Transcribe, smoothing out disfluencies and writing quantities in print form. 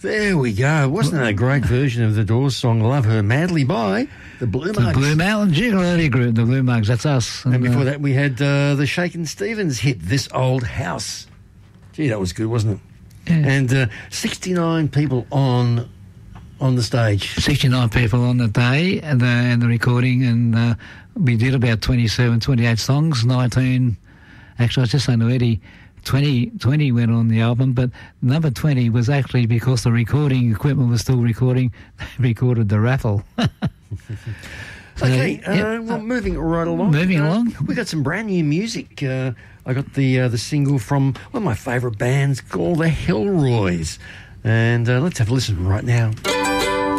There we go. Wasn't that a great version of the Doors song Love Her Madly by the Blue Mugs? The Blue Mountain Jiggle Group, the Blue Mugs, that's us. And before that we had the Shakin' Stevens hit This Old House. Gee, that was good, wasn't it? Yeah. And 69 people on the stage. 69 people on the day and the recording, and we did about 28 songs, 19... Actually, I was just saying to Eddie, 20 went on the album, but number 20 was actually because the recording equipment was still recording. They recorded the raffle. Okay, well, moving right along. We got some brand new music. I got the single from one of my favourite bands called the Hellroys. And let's have a listen right now.